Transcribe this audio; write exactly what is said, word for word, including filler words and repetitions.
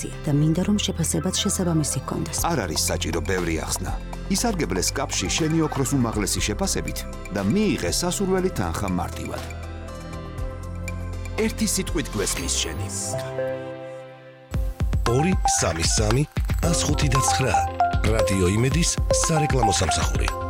აკაცია და მინდა რომ შეფასებაც შესაბამისი ჰქონდეს. არ არის საჭირო ბევრი ახსნა. ისარგებლეს კაპში შენი ოქროს უმაღლესი შეფასებით და მიიღე სასურველი თანხა მარტივად. ერთი სიტყვით გვესმის შენი. ორი სამი სამი ას ხუთი და ცხრა რადიო იმედის სარეკლამო სამსახური.